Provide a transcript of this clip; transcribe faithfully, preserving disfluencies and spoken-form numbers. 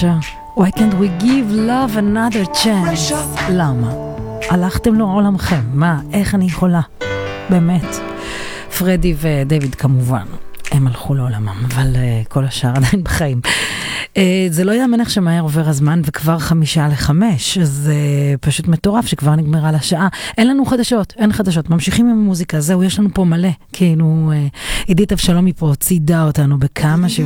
Why can't we give love another chance? למה? הלכתם לו עולמכם. מה? איך אני יכולה? באמת. פרדי ודייוויד כמובן. הם הלכו לעולמם, אבל uh, כל השאר עדיין בחיים. Uh, זה לא יאמן איך שמהר עובר הזמן, וכבר חמישה לחמש, אז uh, פשוט מטורף שכבר נגמרה לשעה. אין לנו חדשות, אין חדשות. ממשיכים עם המוזיקה, זהו, יש לנו פה מלא. כאילו, uh, עידית אבשלום מפה צידה אותנו בכמה ש...